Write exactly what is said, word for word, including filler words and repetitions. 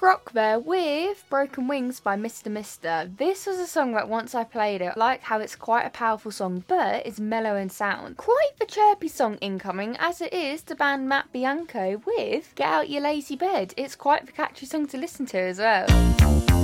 Rock there with Broken Wings by Mister Mister. This was a song that once I played it, I like how it's quite a powerful song, but it's mellow in sound. Quite the chirpy song incoming, as it is the band Matt Bianco with Get Out Your Lazy Bed. It's quite the catchy song to listen to as well.